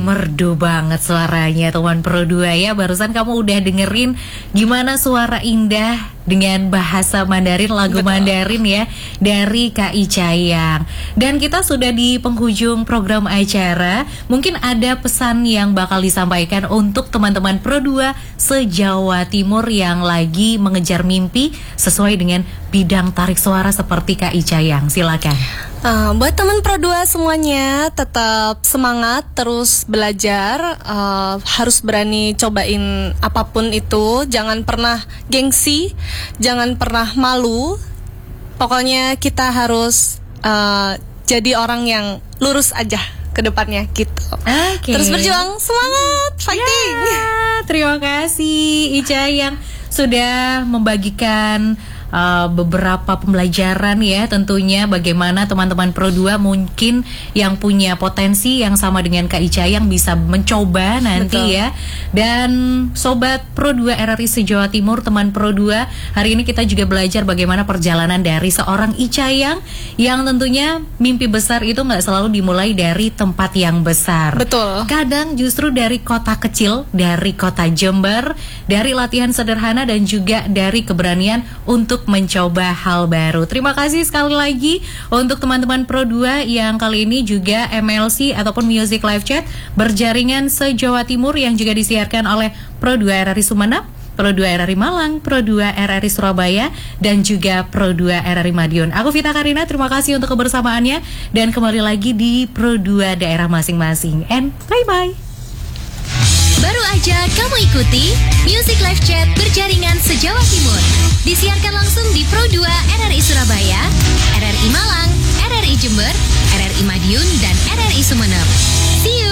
merdu banget suaranya teman Pro 2 ya. Barusan kamu udah dengerin gimana suara indah dengan bahasa Mandarin, lagu Betul. Mandarin ya dari Kak Icayang. Dan kita sudah di penghujung program acara. Mungkin ada pesan yang bakal disampaikan untuk teman-teman Pro 2 se-Jawa Timur yang lagi mengejar mimpi sesuai dengan bidang tarik suara seperti Kak Icayang. Silakan. Buat teman Pro 2 semuanya, tetap semangat, terus belajar, harus berani cobain apapun itu, jangan pernah gengsi, jangan pernah malu. Pokoknya kita harus jadi orang yang lurus aja ke depannya gitu. Okay. Terus berjuang, semangat, fighting. Ya, terima kasih Icayang sudah membagikan beberapa pembelajaran ya, tentunya bagaimana teman-teman Pro 2 mungkin yang punya potensi yang sama dengan Kak Icayang bisa mencoba nanti. Betul. Ya. Dan sobat Pro 2 RRI se-Jawa Timur, teman Pro 2, hari ini kita juga belajar bagaimana perjalanan dari seorang Icayang yang tentunya mimpi besar itu nggak selalu dimulai dari tempat yang besar. Betul. Kadang justru dari kota kecil, dari kota Jember, dari latihan sederhana dan juga dari keberanian untuk mencoba hal baru. Terima kasih sekali lagi untuk teman-teman Pro 2 yang kali ini juga MLC ataupun Music Live Chat berjaringan se-Jawa Timur yang juga disiarkan oleh Pro 2 RRI Sumeneb, Pro 2 RRI Malang, Pro 2 RRI Surabaya, dan juga Pro 2 RRI Madiun. Aku Vita Karina, terima kasih untuk kebersamaannya dan kembali lagi di Pro 2 daerah masing-masing. And bye-bye. Baru aja kamu ikuti Music Live Chat berjaringan se-Jawa Timur. Disiarkan langsung di Pro 2 RRI Surabaya, RRI Malang, RRI Jember, RRI Madiun, dan RRI Sumeneb.